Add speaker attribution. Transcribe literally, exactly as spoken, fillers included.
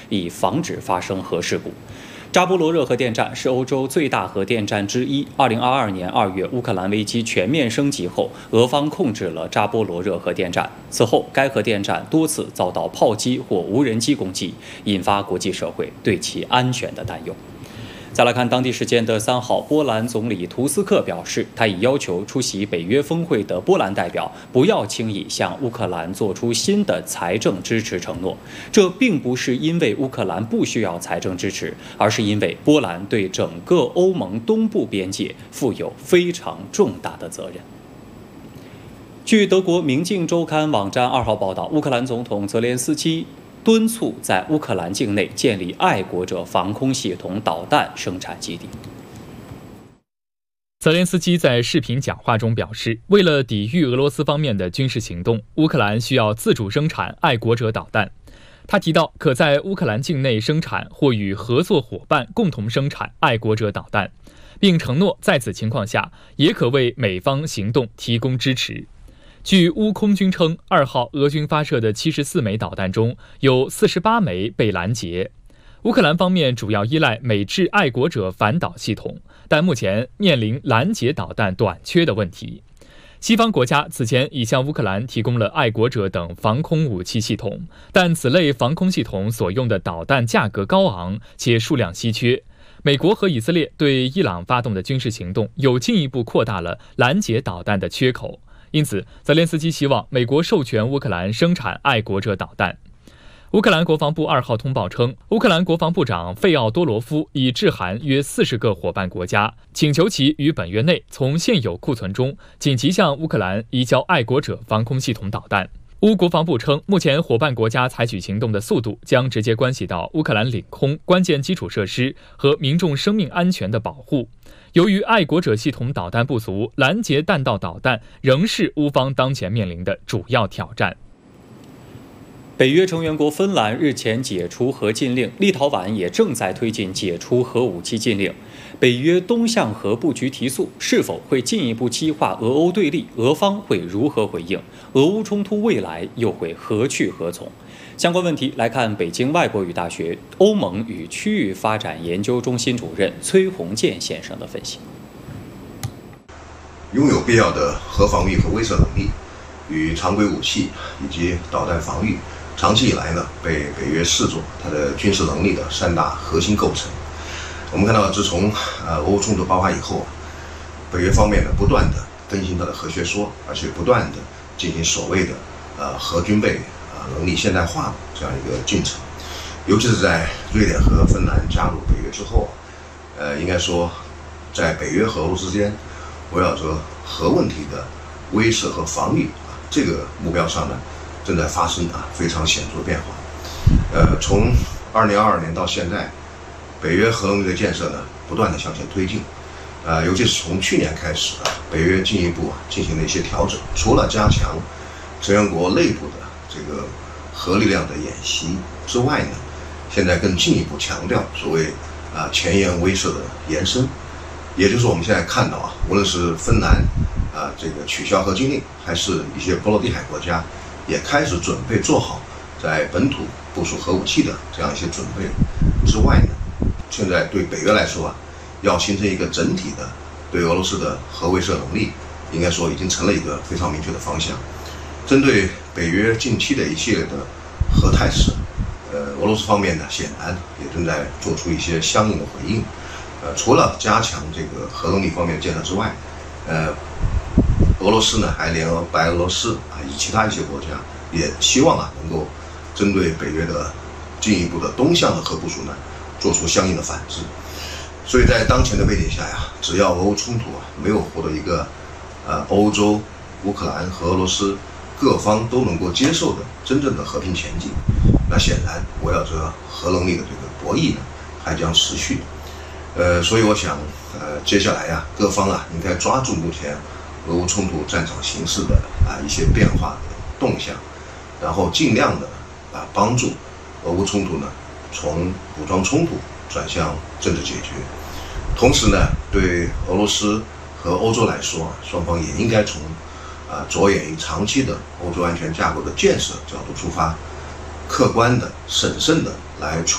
Speaker 1: 以防止发生核事故。扎波罗热核电站是欧洲最大核电站之一。二零二二年二月，乌克兰危机全面升级后，俄方控制了扎波罗热核电站。此后，该核电站多次遭到炮击或无人机攻击，引发国际社会对其安全的担忧。再来看当地时间的三号，波兰总理图斯克表示，他已要求出席北约峰会的波兰代表不要轻易向乌克兰做出新的财政支持承诺。这并不是因为乌克兰不需要财政支持，而是因为波兰对整个欧盟东部边界负有非常重大的责任。据德国《明镜周刊》网站二号报道，乌克兰总统泽连斯基敦促在乌克兰境内建立爱国者防空系统导弹生产基地。
Speaker 2: 泽连斯基在视频讲话中表示，为了抵御俄罗斯方面的军事行动，乌克兰需要自主生产爱国者导弹。他提到，可在乌克兰境内生产或与合作伙伴共同生产爱国者导弹，并承诺在此情况下也可为美方行动提供支持。据乌空军称，二号俄军发射的七十四枚导弹中有四十八枚被拦截。乌克兰方面主要依赖美制爱国者反导系统，但目前面临拦截导弹短缺的问题。西方国家此前已向乌克兰提供了爱国者等防空武器系统，但此类防空系统所用的导弹价格高昂且数量稀缺。美国和以色列对伊朗发动的军事行动又进一步扩大了拦截导弹的缺口。因此，泽连斯基希望美国授权乌克兰生产爱国者导弹。乌克兰国防部二号通报称，乌克兰国防部长费奥多罗夫已致函约四十个伙伴国家，请求其于本月内从现有库存中紧急向乌克兰移交爱国者防空系统导弹。乌国防部称，目前伙伴国家采取行动的速度将直接关系到乌克兰领空关键基础设施和民众生命安全的保护。由于爱国者系统导弹不足，拦截弹道导弹仍是乌方当前面临的主要挑战。
Speaker 1: 北约成员国芬兰日前解除核禁令，立陶宛也正在推进解除核武器禁令。北约东向核布局提速，是否会进一步激化俄欧对立？俄方会如何回应？俄乌冲突未来又会何去何从？相关问题来看北京外国语大学欧盟与区域发展研究中心主任崔洪建先生的分析。
Speaker 3: 拥有必要的核防御和威慑能力，与常规武器以及导弹防御，长期以来呢被北约视作它的军事能力的三大核心构成。我们看到，自从呃俄乌冲突爆发以后，北约方面呢不断的更新它的核学说，而且不断的进行所谓的呃核军备啊、呃、能力现代化的这样一个进程。尤其是在瑞典和芬兰加入北约之后，呃，应该说，在北约和俄罗斯之间围绕着核问题的威慑和防御啊这个目标上呢，正在发生啊非常显著的变化。呃，从二零二二年到现在，北约核能力的建设呢，不断的向前推进，呃，尤其是从去年开始啊，北约进一步啊进行了一些调整，除了加强成员国内部的这个核力量的演习之外呢，现在更进一步强调所谓啊前沿威慑的延伸，也就是我们现在看到啊，无论是芬兰啊这个取消核禁令，还是一些波罗的海国家也开始准备做好在本土部署核武器的这样一些准备之外呢。现在对北约来说啊，要形成一个整体的对俄罗斯的核威慑能力，应该说已经成了一个非常明确的方向。针对北约近期的一系列的核态势，呃，俄罗斯方面呢，显然也正在做出一些相应的回应。呃，除了加强这个核能力方面的建设之外，呃，俄罗斯呢还联合白俄罗斯啊以及其他一些国家，也希望啊能够针对北约的进一步的东向的核部署呢，做出相应的反制。所以在当前的背景下呀，只要俄乌冲突啊没有获得一个呃欧洲、乌克兰和俄罗斯各方都能够接受的真正的和平前进，那显然围绕着核能力的这个博弈呢还将持续。呃，所以我想，呃，接下来呀，各方啊应该抓住目前俄乌冲突战场形势的啊一些变化的动向，然后尽量的啊帮助俄乌冲突呢从武装冲突转向政治解决。同时呢，对俄罗斯和欧洲来说，双方也应该从啊着眼于长期的欧洲安全架构的建设角度出发，客观的、审慎的来